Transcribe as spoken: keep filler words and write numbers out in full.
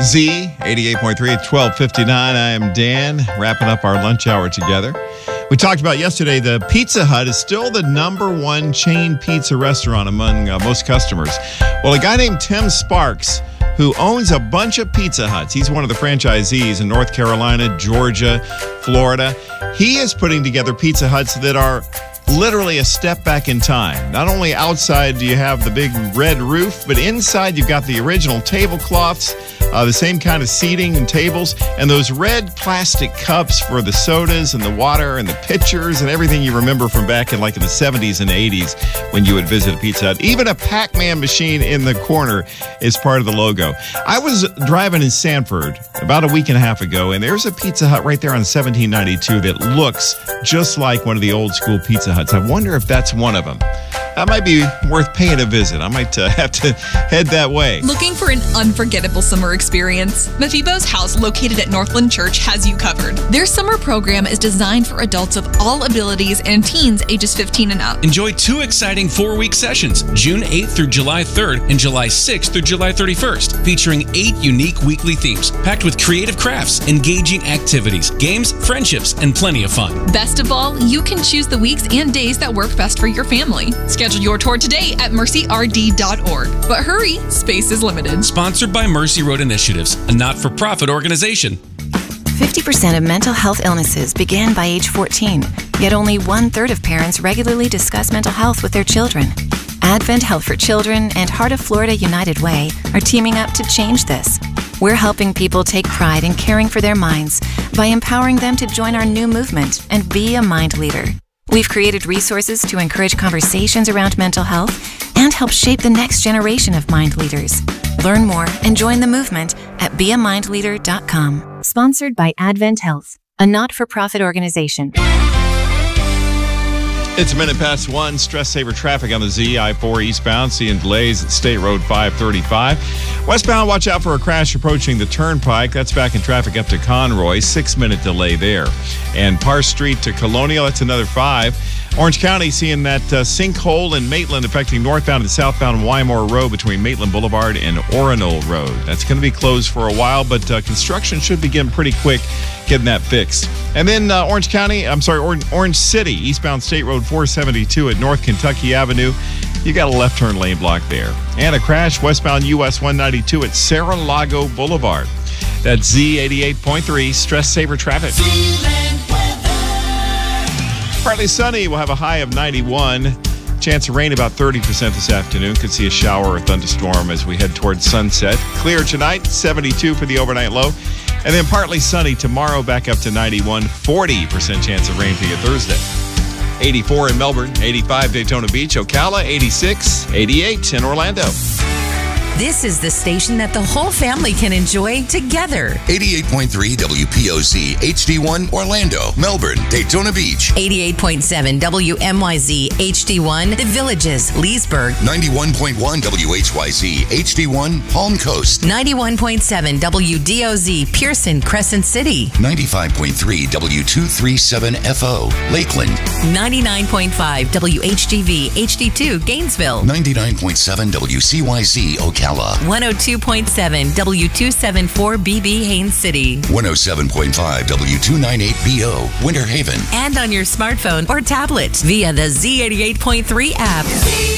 Z eighty-eight point three at twelve fifty-nine. I am Dan, wrapping up our lunch hour together. We talked about yesterday the Pizza Hut is still the number one chain pizza restaurant among uh, most customers. Well, a guy named Tim Sparks, who owns a bunch of Pizza Huts, he's one of the franchisees in North Carolina, Georgia, Florida. He is putting together Pizza Huts that are literally a step back in time. Not only outside do you have the big red roof, but inside you've got the original tablecloths, uh, the same kind of seating and tables, and those red plastic cups for the sodas and the water and the pitchers and everything you remember from back in like in the seventies and eighties when you would visit a Pizza Hut. Even a Pac-Man machine in the corner is part of the logo. I was driving in Sanford about a week and a half ago, and there's a Pizza Hut right there on seventeen ninety-two that looks just like one of the old school Pizza Huts. I wonder if that's one of them. That might be worth paying a visit. I might uh, have to head that way. Looking for an unforgettable summer experience? Mephibo's House, located at Northland Church, has you covered. Their summer program is designed for adults of all abilities and teens ages fifteen and up. Enjoy two exciting four-week sessions, June eighth through July third and July sixth through July thirty-first, featuring eight unique weekly themes, packed with creative crafts, engaging activities, games, friendships, and plenty of fun. Best of all, you can choose the weeks and days that work best for your family. Schedule your tour today at mercy r d dot org. But hurry, space is limited. Sponsored by Mercy Road Initiatives, a not-for-profit organization. fifty percent of mental health illnesses begin by age fourteen, yet only one-third of parents regularly discuss mental health with their children. Advent Health for Children and Heart of Florida United Way are teaming up to change this. We're helping people take pride in caring for their minds by empowering them to join our new movement and be a mind leader. We've created resources to encourage conversations around mental health and help shape the next generation of mind leaders. Learn more and join the movement at be a mind leader dot com. Sponsored by Advent Health, a not-for-profit organization. It's a minute past one. Stress saver traffic on the Z I four eastbound. Seeing delays at State Road five thirty-five. Westbound, watch out for a crash approaching the Turnpike. That's back in traffic up to Conroy. Six-minute delay there. And Parr Street to Colonial, that's another five. Orange County seeing that uh, sinkhole in Maitland affecting northbound and southbound Wymore Road between Maitland Boulevard and Orono Road. That's going to be closed for a while, but uh, construction should begin pretty quick getting that fixed. And then uh, Orange County, I'm sorry, Or- Orange City, eastbound State Road four seventy-two at North Kentucky Avenue. You got a left turn lane block there. And a crash westbound U S one ninety-two at Cerro-Lago Boulevard. That's Z eighty-eight point three, stress saver traffic. Partly sunny. We'll have a high of ninety-one. Chance of rain about thirty percent this afternoon. Could see a shower or thunderstorm as we head towards sunset. Clear tonight, seventy-two for the overnight low. And then partly sunny tomorrow, back up to ninety-one. forty percent chance of rain for you Thursday. eighty-four in Melbourne, eighty-five Daytona Beach, Ocala, eighty-six, eighty-eight in Orlando. This is the station that the whole family can enjoy together. eighty-eight point three W P O Z H D one Orlando, Melbourne, Daytona Beach. eighty-eight point seven W M Y Z H D one The Villages, Leesburg. ninety-one point one W H Y Z H D one Palm Coast. ninety-one point seven W D O Z Pearson, Crescent City. ninety-five point three W two thirty-seven F O Lakeland. ninety-nine point five W H G V H D two Gainesville. ninety-nine point seven W C Y Z Ocala. one oh two point seven W two seventy-four B B Haines City. one oh seven point five W two ninety-eight B O Winter Haven. And on your smartphone or tablet via the Z eighty-eight point three app.